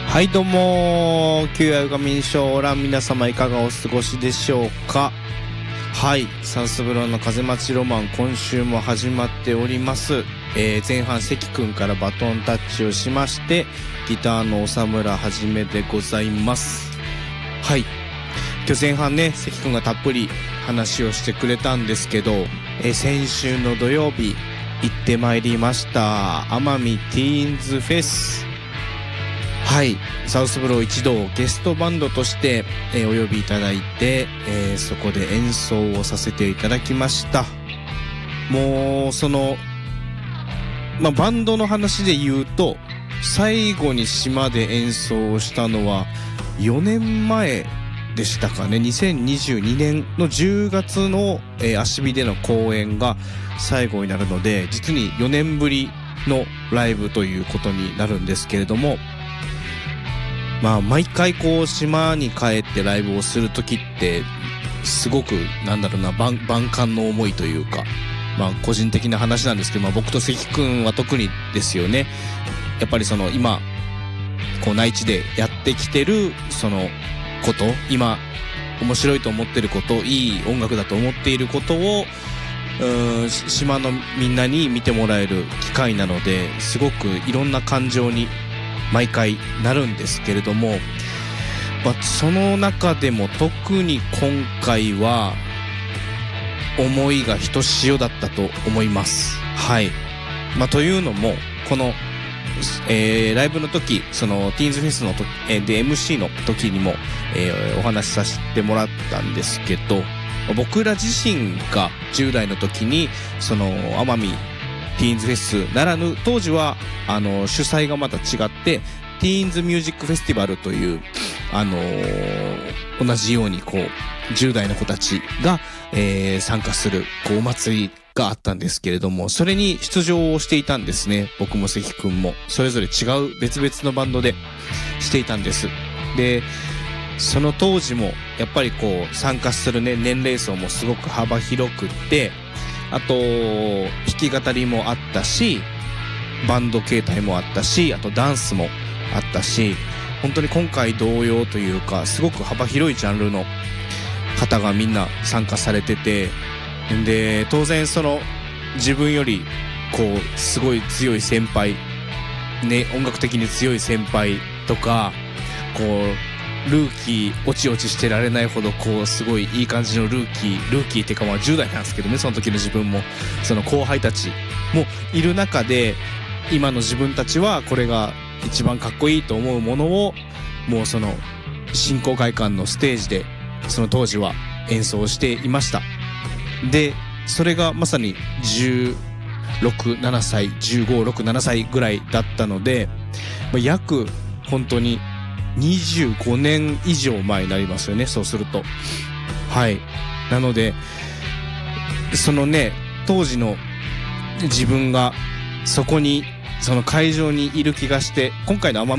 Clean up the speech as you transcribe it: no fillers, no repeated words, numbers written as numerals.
はいどうも旧八神民賞欄皆様いかがお過ごしでしょうか。はい、サウスブローの風待ちロマン今週も始まっております。前半関くんからバトンタッチをしましてギターの長村はじめでございます。はい、今日前半ね関くんがたっぷり話をしてくれたんですけど、先週の土曜日行ってまいりました奄美ティーンズフェス。はい、サウスブロー一同ゲストバンドとして、お呼びいただいて、そこで演奏をさせていただきました。もうその、バンドの話で言うと最後に島で演奏をしたのは4年前でしたかね。2022年の10月の、芦火での公演が最後になるので実に4年ぶりのライブということになるんですけれども、毎回こう島に帰ってライブをするときってすごく万感の思いというか、個人的な話なんですけど、僕と関くんは特にですよね。やっぱりその今こう内地でやってきてるそのこと今面白いと思ってることいい音楽だと思っていることを島のみんなに見てもらえる機会なのですごくいろんな感情に毎回なるんですけれども、その中でも特に今回は思いがひとしおだったと思います。はい、というのもこの、ライブの時そのティーンズフェスの時、で MC の時にも、お話しさせてもらったんですけど、僕ら自身が10代の時にその奄美ティーンズフェスならぬ当時は主催がまた違ってティーンズミュージックフェスティバルという同じようにこう10代の子たちが、参加するこうお祭りがあったんですけれども、それに出場をしていたんですね。僕も関くんもそれぞれ違う別々のバンドでしていたんです。でその当時もやっぱりこう参加する、年齢層もすごく幅広くって、あと弾き語りもあったしバンド形態もあったし、あとダンスもあったし、本当に今回同様というかすごく幅広いジャンルの方がみんな参加されてて、で当然その自分よりこうすごい強い先輩ね、音楽的に強い先輩とかこうルーキーおちおちしてられないほどこうすごいいい感じのルーキーっていうか10代なんですけどね、その時の自分もその後輩たちもいる中で今の自分たちはこれが一番かっこいいと思うものをもうその振興会館のステージでその当時は演奏していました。でそれがまさに15、6、7歳ぐらいだったので、約本当に25年以上前になりますよね、そうすると。はい、なのでそのね当時の自分がそこにその会場にいる気がして、今回の奄美